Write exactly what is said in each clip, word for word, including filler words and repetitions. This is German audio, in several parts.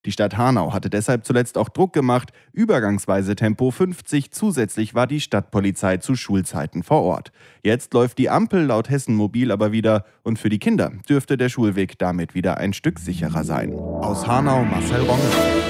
Die Stadt Hanau hatte deshalb zuletzt auch Druck gemacht, übergangsweise Tempo fünfzig, zusätzlich war die Stadtpolizei zu Schulzeiten vor Ort. Jetzt läuft die Ampel laut Hessen Mobil aber wieder und für die Kinder dürfte der Schulweg damit wieder ein Stück sicherer sein. Aus Hanau, Marcel Ronge.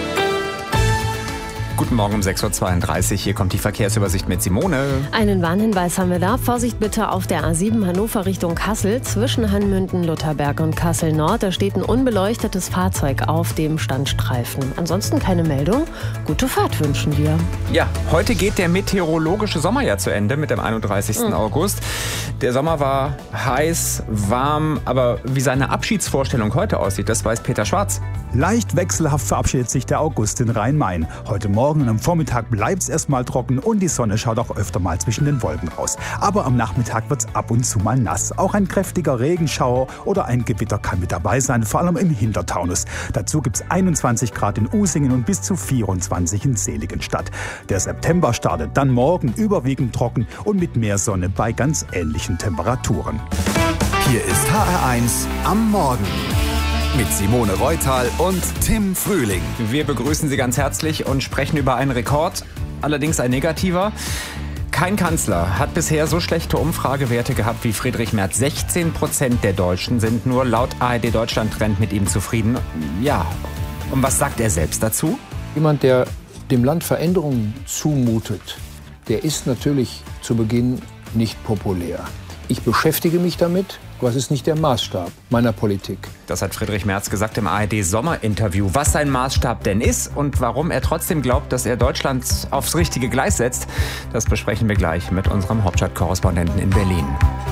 Guten Morgen um sechs Uhr zweiunddreißig, hier kommt die Verkehrsübersicht mit Simone. Einen Warnhinweis haben wir da. Vorsicht bitte auf der A sieben Hannover Richtung Kassel. Zwischen Hanmünden, Lutherberg und Kassel Nord. Da steht ein unbeleuchtetes Fahrzeug auf dem Standstreifen. Ansonsten keine Meldung. Gute Fahrt wünschen wir. Ja, heute geht der meteorologische Sommer ja zu Ende mit dem einunddreißigsten Mhm. August. Der Sommer war heiß, warm, aber wie seine Abschiedsvorstellung heute aussieht, das weiß Peter Schwarz. Leicht wechselhaft verabschiedet sich der August in Rhein-Main. Heute Morgen und am Vormittag bleibt es erstmal trocken und die Sonne schaut auch öfter mal zwischen den Wolken raus. Aber am Nachmittag wird es ab und zu mal nass. Auch ein kräftiger Regenschauer oder ein Gewitter kann mit dabei sein, vor allem im Hintertaunus. Dazu gibt es einundzwanzig Grad in Usingen und bis zu vierundzwanzig in Seligenstadt. Der September startet dann morgen überwiegend trocken und mit mehr Sonne bei ganz ähnlichen Temperaturen. Hier ist H R eins am Morgen. Mit Simone Reutal und Tim Frühling. Wir begrüßen Sie ganz herzlich und sprechen über einen Rekord, allerdings ein negativer. Kein Kanzler hat bisher so schlechte Umfragewerte gehabt wie Friedrich Merz. sechzehn Prozent der Deutschen sind nur laut A R D Deutschland Trend mit ihm zufrieden. Ja, und was sagt er selbst dazu? Jemand, der dem Land Veränderungen zumutet, der ist natürlich zu Beginn nicht populär. Ich beschäftige mich damit, aber es ist nicht der Maßstab meiner Politik. Das hat Friedrich Merz gesagt im A R D-Sommerinterview. Was sein Maßstab denn ist und warum er trotzdem glaubt, dass er Deutschland aufs richtige Gleis setzt, das besprechen wir gleich mit unserem Hauptstadtkorrespondenten in Berlin.